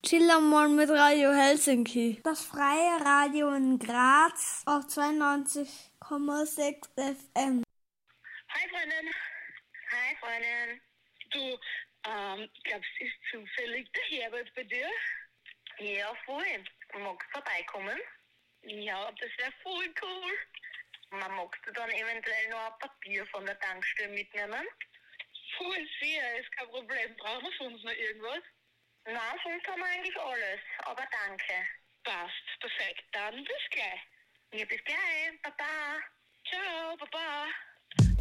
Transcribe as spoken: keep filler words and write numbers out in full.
Chillermorgen mit Radio Helsinki. Das freie Radio in Graz auf zweiundneunzig Komma sechs F M. Hi Freundin. Hi Freundin. Du, ähm, glaubst du, ist zufällig der Herbert bei dir? Ja, voll. Magst du vorbeikommen? Ja, das wäre voll cool. Man magst du dann eventuell noch ein Papier von der Tankstelle mitnehmen? Voll sehr, ist kein Problem. Brauchen wir sonst noch irgendwas? Nein, sonst haben wir eigentlich alles. Aber danke. Passt, perfekt. Dann bis gleich. Ja, bis gleich. Baba. Ciao, Baba.